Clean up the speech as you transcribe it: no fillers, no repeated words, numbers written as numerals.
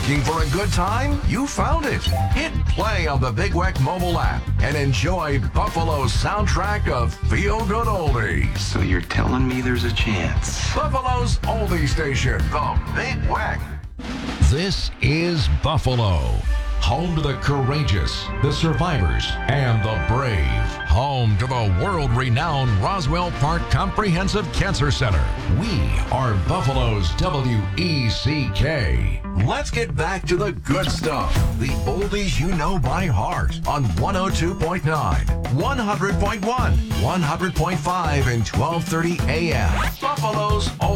Looking for a good time? You found it. Hit play on the Big Weck mobile app and enjoy Buffalo's soundtrack of feel-good oldies. So you're telling me there's a chance? Buffalo's oldie station, the Big Weck. This is Buffalo, home to the courageous, the survivors, and the brave. Home to the world-renowned Roswell Park Comprehensive Cancer Center. We are Buffalo's WECK. Let's get back to the good stuff. The oldies you know by heart on 102.9, 100.1, 100.5, and 1230 AM. Buffalo's